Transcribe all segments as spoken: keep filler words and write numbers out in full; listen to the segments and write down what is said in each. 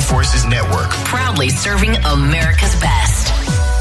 Forces Network. Proudly serving America's best.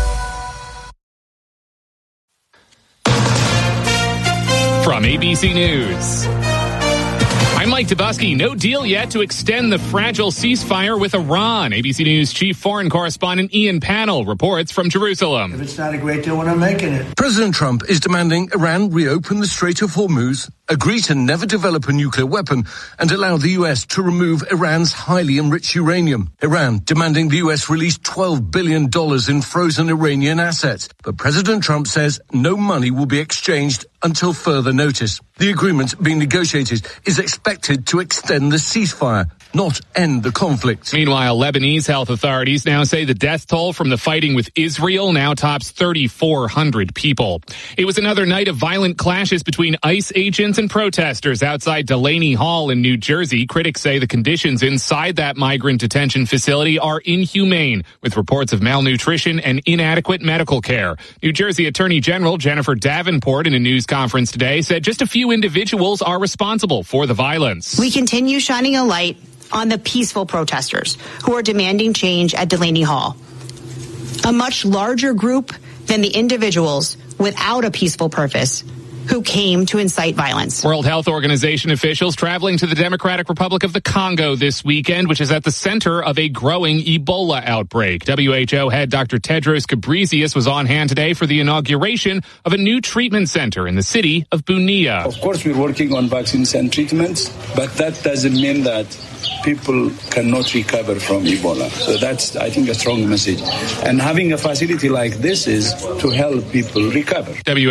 From A B C News, I'm Mike Dubusky. No deal yet to extend the fragile ceasefire with Iran. A B C News chief foreign correspondent Ian Pannell reports from Jerusalem. If it's not a great deal, we're not making it. President Trump is demanding Iran reopen the Strait of Hormuz, agree to never develop a nuclear weapon, and allow the U S to remove Iran's highly enriched uranium. Iran demanding the U S release twelve billion dollars in frozen Iranian assets. But President Trump says no money will be exchanged until further notice. The agreement being negotiated is expected to extend the ceasefire, not end the conflict. Meanwhile, Lebanese health authorities now say the death toll from the fighting with Israel now tops thirty-four hundred people. It was another night of violent clashes between ICE agents and protesters outside Delaney Hall in New Jersey. Critics say the conditions inside that migrant detention facility are inhumane, with reports of malnutrition and inadequate medical care. New Jersey Attorney General Jennifer Davenport, in a news conference today, said just a few individuals are responsible for the violence. We continue shining a light on the peaceful protesters who are demanding change at Delaney Hall. A much larger group than the individuals without a peaceful purpose who came to incite violence. World Health Organization officials traveling to the Democratic Republic of the Congo this weekend, which is at the center of a growing Ebola outbreak. W H O head Doctor Tedros Ghebreyesus was on hand today for the inauguration of a new treatment center in the city of Bunia. Of course, we're working on vaccines and treatments, but that doesn't mean that people cannot recover from Ebola. So that's, I think, a strong message. And having a facility like this is to help people recover. W